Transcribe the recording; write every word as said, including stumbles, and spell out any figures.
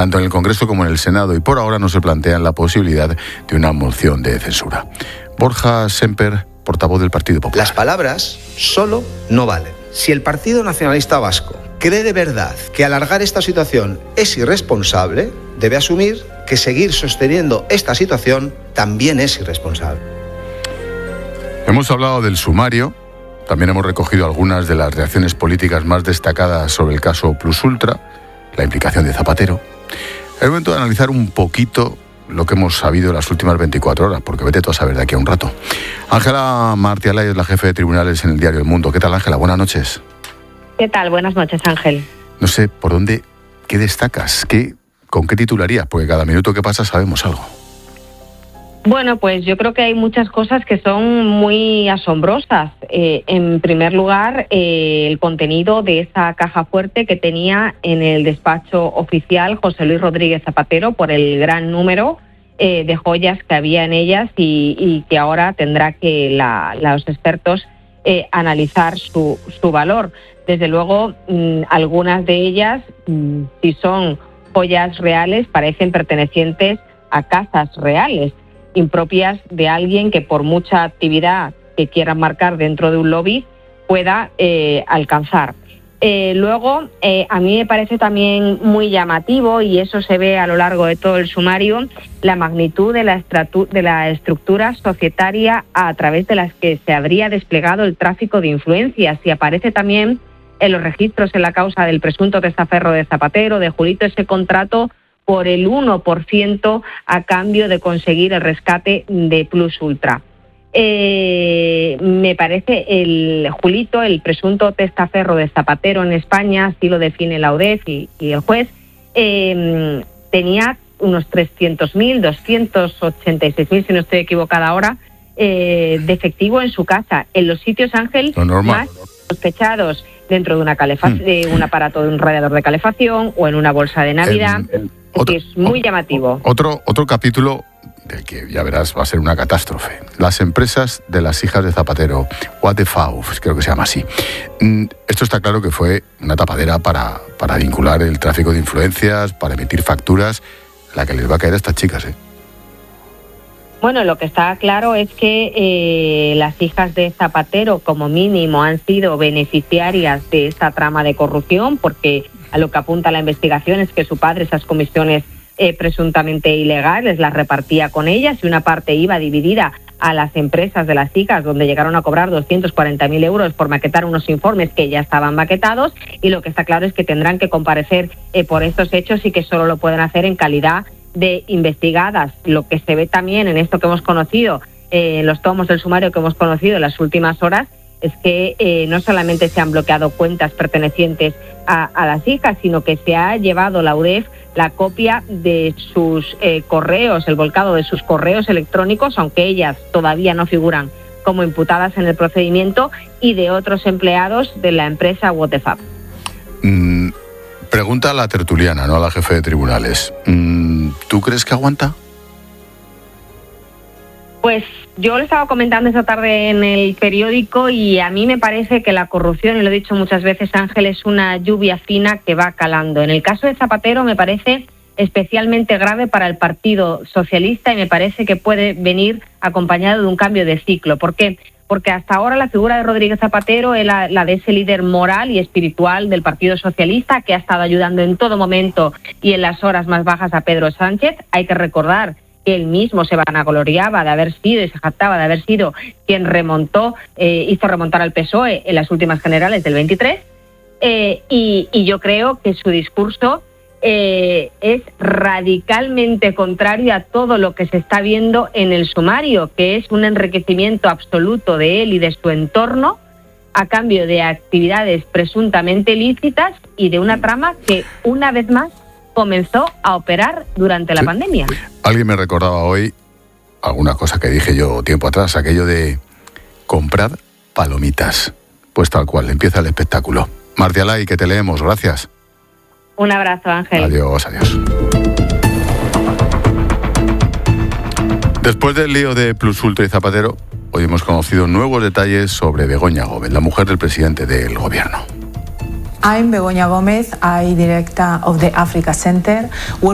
tanto en el Congreso como en el Senado, y por ahora no se plantea la posibilidad de una moción de censura. Borja Semper, portavoz del Partido Popular. Las palabras solo no valen. Si el Partido Nacionalista Vasco cree de verdad que alargar esta situación es irresponsable, debe asumir que seguir sosteniendo esta situación también es irresponsable. Hemos hablado del sumario, también hemos recogido algunas de las reacciones políticas más destacadas sobre el caso Plus Ultra, la implicación de Zapatero. Es el momento de analizar un poquito lo que hemos sabido en las últimas veinticuatro horas, porque vete tú a saber de aquí a un rato. Ángela Martialay es la jefe de tribunales en el diario El Mundo. ¿Qué tal, Ángela? Buenas noches. ¿Qué tal? Buenas noches, Ángel. No sé, ¿por dónde, qué destacas? ¿Qué, ¿Con qué titularías? Porque cada minuto que pasa sabemos algo. Bueno, pues yo creo que hay muchas cosas que son muy asombrosas. Eh, en primer lugar, eh, el contenido de esa caja fuerte que tenía en el despacho oficial José Luis Rodríguez Zapatero por el gran número eh, de joyas que había en ellas y, y que ahora tendrá que la, los expertos eh, analizar su, su valor. Desde luego, mmm, algunas de ellas, mmm, si son joyas reales, parecen pertenecientes a casas reales, impropias de alguien que por mucha actividad que quiera marcar dentro de un lobby pueda eh, alcanzar. Eh, luego, eh, a mí me parece también muy llamativo, y eso se ve a lo largo de todo el sumario, la magnitud de la, estratu- de la estructura societaria a través de las que se habría desplegado el tráfico de influencias, y aparece también en los registros en la causa del presunto testaferro de Zapatero, de Julito, ese contrato por el uno por ciento a cambio de conseguir el rescate de Plus Ultra. Eh, me parece el Julito, el presunto testaferro de Zapatero en España, así lo define la U D E F y, y el juez, eh, tenía unos trescientos mil, doscientos ochenta y seis mil, si no estoy equivocada ahora, eh, de efectivo en su casa, en los sitios, Ángel, más sospechados, dentro de una calefa- hmm. de un aparato de un radiador de calefacción o en una bolsa de Navidad. El, el, otro, es muy llamativo. Otro, otro capítulo del que ya verás va a ser una catástrofe. Las empresas de las hijas de Zapatero, What the Fauf, creo que se llama así. Esto está claro que fue una tapadera para, para vincular el tráfico de influencias, para emitir facturas, la que les va a caer a estas chicas, ¿eh? Bueno, lo que está claro es que eh, las hijas de Zapatero, como mínimo, han sido beneficiarias de esta trama de corrupción, porque a lo que apunta la investigación es que su padre esas comisiones eh, presuntamente ilegales las repartía con ellas, y una parte iba dividida a las empresas de las hijas, donde llegaron a cobrar doscientos cuarenta mil euros por maquetar unos informes que ya estaban maquetados, y lo que está claro es que tendrán que comparecer eh, por estos hechos, y que solo lo pueden hacer en calidad de investigadas. Lo que se ve también en esto que hemos conocido, eh, en los tomos del sumario que hemos conocido en las últimas horas, es que eh, no solamente se han bloqueado cuentas pertenecientes a, a las hijas, sino que se ha llevado la U D E F la copia de sus eh, correos, el volcado de sus correos electrónicos, aunque ellas todavía no figuran como imputadas en el procedimiento, y de otros empleados de la empresa What the Fauf. Mm. Pregunta a la tertuliana, no a la jefe de tribunales. ¿Tú crees que aguanta? Pues yo lo estaba comentando esta tarde en el periódico, y a mí me parece que la corrupción, y lo he dicho muchas veces, Ángel, es una lluvia fina que va calando. En el caso de Zapatero me parece especialmente grave para el Partido Socialista, y me parece que puede venir acompañado de un cambio de ciclo. ¿Por qué? Porque hasta ahora la figura de Rodríguez Zapatero es la, la de ese líder moral y espiritual del Partido Socialista, que ha estado ayudando en todo momento y en las horas más bajas a Pedro Sánchez. Hay que recordar que él mismo se vanagloriaba de haber sido y se jactaba de haber sido quien remontó, eh, hizo remontar al P S O E en las últimas generales del veintitrés, eh, y, y yo creo que su discurso Eh, es radicalmente contrario a todo lo que se está viendo en el sumario, que es un enriquecimiento absoluto de él y de su entorno a cambio de actividades presuntamente ilícitas y de una trama que, una vez más, comenzó a operar durante la sí. pandemia. Alguien me recordaba hoy alguna cosa que dije yo tiempo atrás, aquello de comprar palomitas. Pues tal cual, empieza el espectáculo. Martialay, que te leemos, gracias. Un abrazo, Ángel. Adiós, adiós. Después del lío de Plus Ultra y Zapatero, hoy hemos conocido nuevos detalles sobre Begoña Gómez, la mujer del presidente del gobierno. I'm Begoña Gómez, I director of the Africa Center.